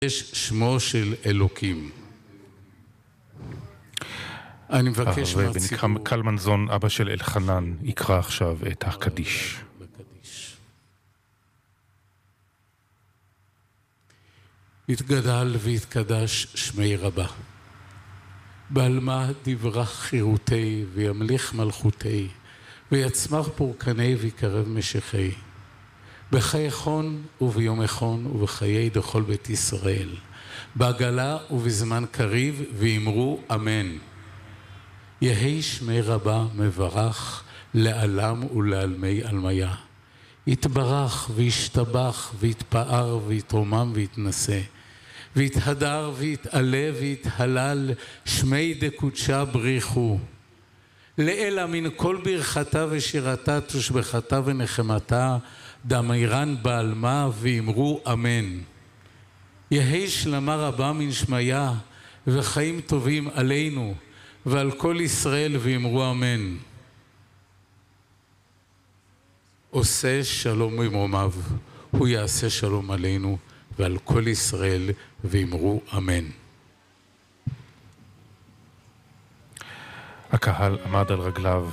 יש שמו של אלוקים. אני מבקש מהציבור... ובנקרא קלמנזון, אבא של אלחנן, יקרא עכשיו את הקדיש. יתגדל ויתקדש שמי רבה. בעלמה דברה חירותי וימליך מלכותי, ויצמח פורקני ויקרב משכי. בחייכון וביומכון ובחיי דכל בית ישראל, בעגלה ובזמן קריב ואמרו אמן. יהי שמי רבה מברך לעלם ולעלמי עלמיה. יתברך וישתבח ויתפאר ויתרומם ויתנשא, ויתהדר ויתעלה ויתהלל שמי דקודשה בריחו. לאלה מן כל ברכתה ושירתה תושבחתה ונחמתה דמירן בעלמה ואמרו אמן. יהי שלמה רבה מן שמיה וחיים טובים עלינו ועל כל ישראל ואמרו אמן. עושה שלום במרומיו, הוא יעשה שלום עלינו ועל כל ישראל ואמרו אמן. הקהל עמד על רגליו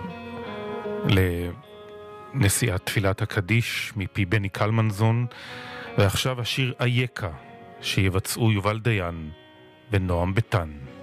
לנשיאת תפילת הקדיש מפי בני קלמנזון, ועכשיו השיר אייקה שיבצעו יובל דיין ונועם ביטן.